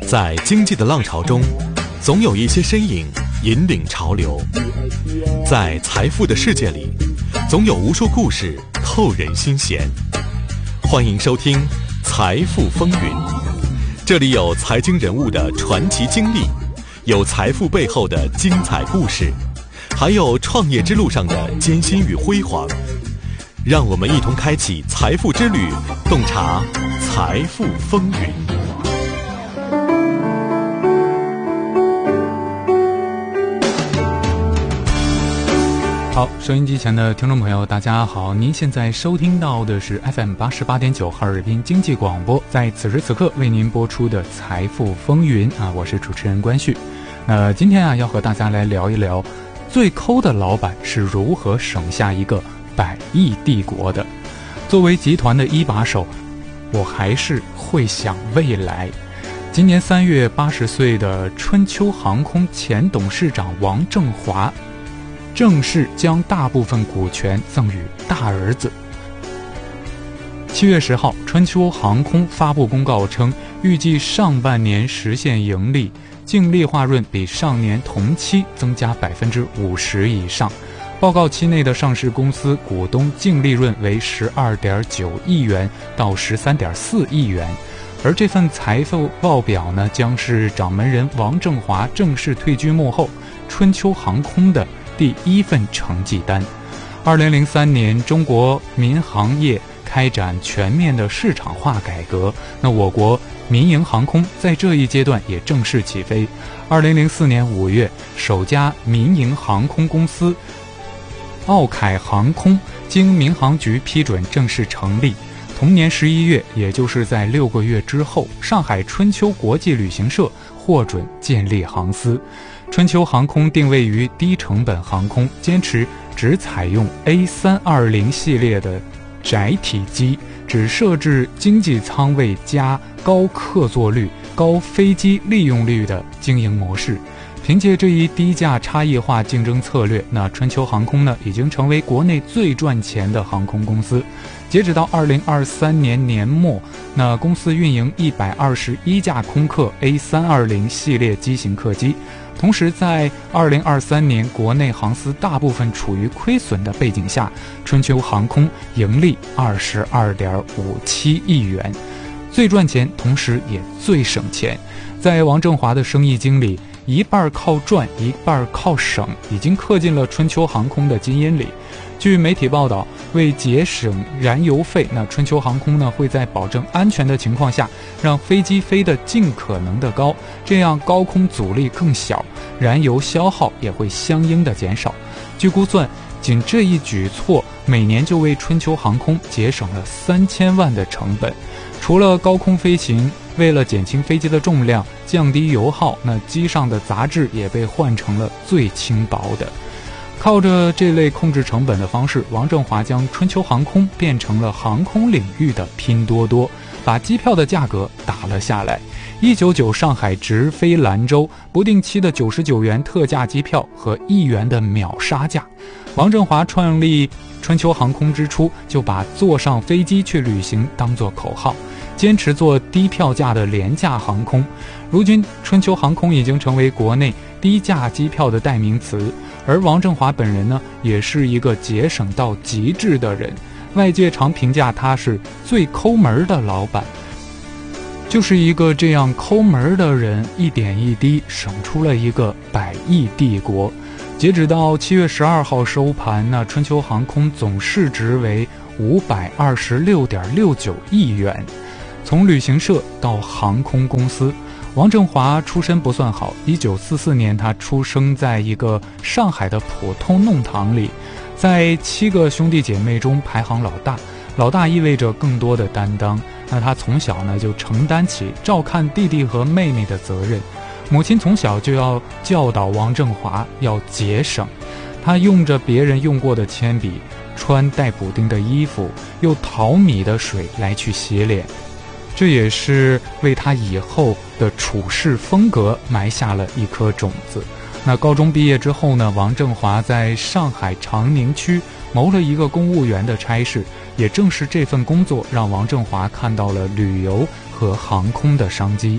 在经济的浪潮中，总有一些身影引领潮流；在财富的世界里，总有无数故事扣人心弦。欢迎收听《财富风云》，这里有财经人物的传奇经历，有财富背后的精彩故事，还有创业之路上的艰辛与辉煌。让我们一同开启财富之旅，洞察财富风云。 好，收音机前的听众朋友大家好，您现在收听到的是 FM88.9 哈尔滨经济广播，在此时此刻为您播出的财富风云我是主持人关旭。今天要和大家来聊一聊最抠的老板是如何省下一个100亿帝国的。作为集团的一把手，我还是会想未来。今年3月80岁的春秋航空前董事长王正华正式将大部分股权赠与大儿子。7月10号，春秋航空发布公告称，预计上半年实现盈利，净利润润比上年同期增加50%以上。报告期内的上市公司股东净利润为12.9亿元到13.4亿元。而这份财富报表呢，将是掌门人王正华正式退居幕后，春秋航空的第一份成绩单。2003年，中国民航业开展全面的市场化改革，我国民营航空在这一阶段也正式起飞。2004年5月，首家民营航空公司奥凯航空经民航局批准正式成立。同年11月，也就是在6个月之后，上海春秋国际旅行社获准建立航司。春秋航空定位于低成本航空，坚持只采用 A320 系列的窄体机，只设置经济舱位加高客座率、高飞机利用率的经营模式。凭借这一低价差异化竞争策略，春秋航空已经成为国内最赚钱的航空公司。截止到2023年年末，公司运营121架空客 A320 系列机型客机。同时在2023年国内航司大部分处于亏损的背景下，春秋航空盈利22.57亿元，最赚钱，同时也最省钱。在王正华的生意经理，一半靠赚，一半靠省，已经刻进了春秋航空的基因里。据媒体报道，为节省燃油费，春秋航空会在保证安全的情况下，让飞机飞得尽可能的高，这样高空阻力更小，燃油消耗也会相应的减少。据估算，仅这一举措每年就为春秋航空节省了3000万的成本。除了高空飞行，为了减轻飞机的重量，降低油耗，机上的杂志也被换成了最轻薄的。靠着这类控制成本的方式，王正华将春秋航空变成了航空领域的拼多多，把机票的价格打了下来。199上海直飞兰州不定期的99元特价机票和1元的秒杀价。王正华创立春秋航空之初，就把坐上飞机去旅行当作口号，坚持做低票价的廉价航空。如今春秋航空已经成为国内低价机票的代名词，而王正华本人也是一个节省到极致的人，外界常评价他是最抠门的老板。就是一个这样抠门的人，一点一滴省出了一个100亿帝国。截止到7月12号收盘，春秋航空总市值为526.69亿元。从旅行社到航空公司，王正华出身不算好。1944年，他出生在一个上海的普通弄堂里，在7个兄弟姐妹中排行老大。老大意味着更多的担当，他从小就承担起照看弟弟和妹妹的责任。母亲从小就要教导王正华要节省，他用着别人用过的铅笔，穿带补丁的衣服，用淘米的水来去洗脸。这也是为他以后的处事风格埋下了一颗种子。高中毕业之后王正华在上海长宁区谋了一个公务员的差事，也正是这份工作让王正华看到了旅游和航空的商机。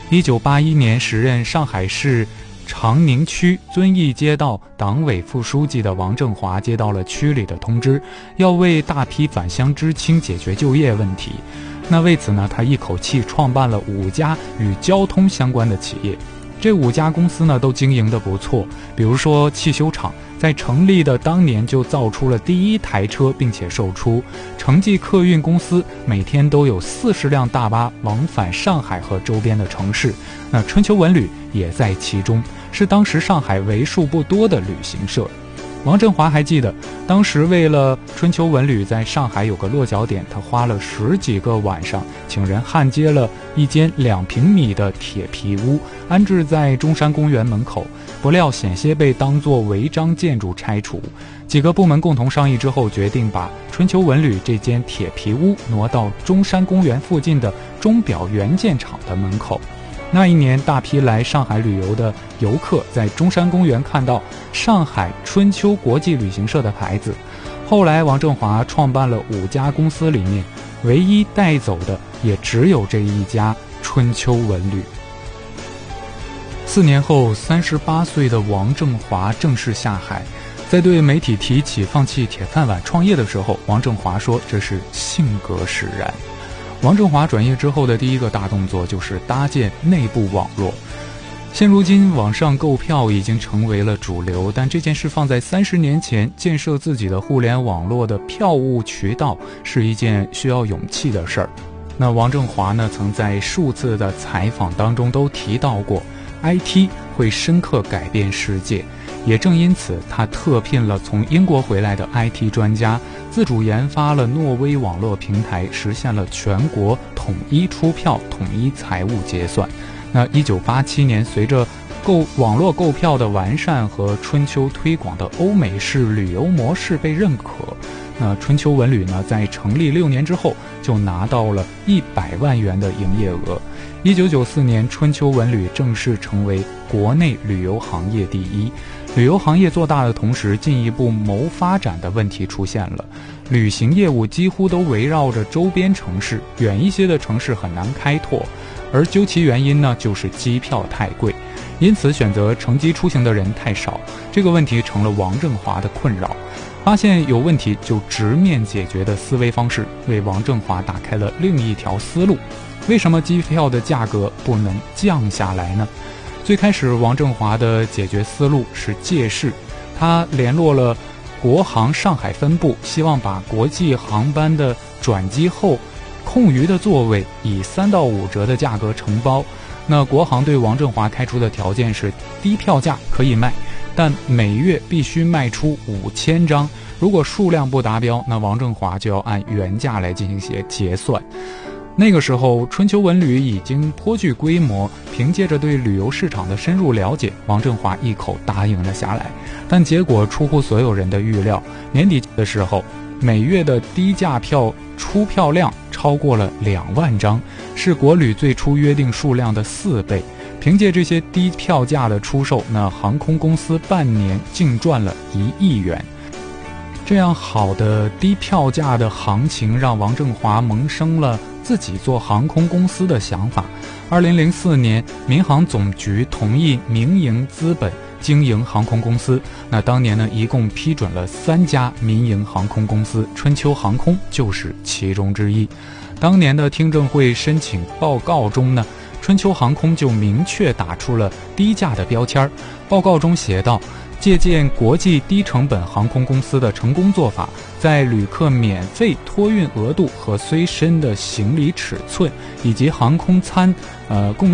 1981年时任上海市长宁区遵义街道党委副书记的王振华接到了区里的通知，要为大批返乡知青解决就业问题。那为此呢，他一口气创办了5家与交通相关的企业。这5家公司呢都经营得不错，比如说汽修厂，在成立的当年就造出了第1台车并且售出。城际客运公司每天都有40辆大巴往返上海和周边的城市。那春秋文旅也在其中，是当时上海为数不多的旅行社。王振华还记得，当时为了春秋文旅在上海有个落脚点，他花了10几个晚上，请人焊接了一间2平米的铁皮屋，安置在中山公园门口，不料险些被当作违章建筑拆除。几个部门共同商议之后，决定把春秋文旅这间铁皮屋挪到中山公园附近的钟表元件厂的门口。那一年，大批来上海旅游的游客在中山公园看到上海春秋国际旅行社的牌子。后来王振华创办了5家公司，里面唯一带走的也只有这一家春秋文旅。4年后，38岁的王振华正式下海。在对媒体提起放弃铁饭碗创业的时候，王振华说这是性格使然。王振华转业之后的第一个大动作就是搭建内部网络。现如今网上购票已经成为了主流，但这件事放在30年前，建设自己的互联网络的票务渠道是一件需要勇气的事儿。那王振华呢，曾在数次的采访当中都提到过 IT 会深刻改变世界，也正因此他特聘了从英国回来的 IT 专家，自主研发了诺威网络平台，实现了全国统一出票、统一财务结算。那1987年，随着网络购票的完善和春秋推广的欧美式旅游模式被认可，那春秋文旅呢，在成立6年之后就拿到了100万元的营业额。1994年，春秋文旅正式成为国内旅游行业第1。旅游行业做大的同时，进一步谋发展的问题出现了。旅行业务几乎都围绕着周边城市，远一些的城市很难开拓。而究其原因呢，就是机票太贵，因此选择乘机出行的人太少。这个问题成了王振华的困扰。发现有问题就直面解决的思维方式，为王振华打开了另一条思路。为什么机票的价格不能降下来呢？最开始王振华的解决思路是借势，他联络了国航上海分部，希望把国际航班的转机后空余的座位以3到5折的价格承包。那国航对王振华开出的条件是，低票价可以卖，但每月必须卖出5000张，如果数量不达标，那王振华就要按原价来进行结算。那个时候春秋文旅已经颇具规模，凭借着对旅游市场的深入了解，王振华一口答应了下来。但结果出乎所有人的预料，年底的时候，每月的低价票出票量超过了2万张，是国旅最初约定数量的4倍。凭借这些低票价的出售，那航空公司半年净赚了1亿元。这样好的低票价的行情，让王振华萌生了自己做航空公司的想法。2004年，民航总局同意民营资本经营航空公司。那当年呢，一共批准了3家民营航空公司，春秋航空就是其中之一。当年的听证会申请报告中呢，春秋航空就明确打出了低价的标签。报告中写道，借鉴国际低成本航空公司的成功做法，在旅客免费托运额度和随身的行李尺寸以及航空餐供